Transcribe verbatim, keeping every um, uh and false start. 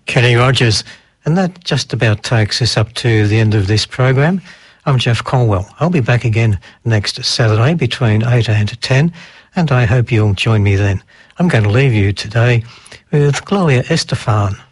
Kenny Rogers. And that just about takes us up to the end of this program. I'm Jeff Colwell. I'll be back again next Saturday between eight and ten, and I hope you'll join me then. I'm going to leave you today with Gloria Estefan.